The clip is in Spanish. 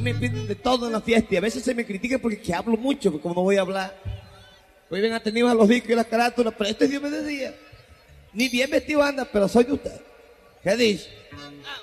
me piden de todo en la fiesta y a veces se me critica porque que hablo mucho, porque como no voy a hablar. Hoy ven atenidos a los discos y las carátulas, pero este Dios me decía. Ni bien vestido anda, pero soy de usted. ¿Qué dice?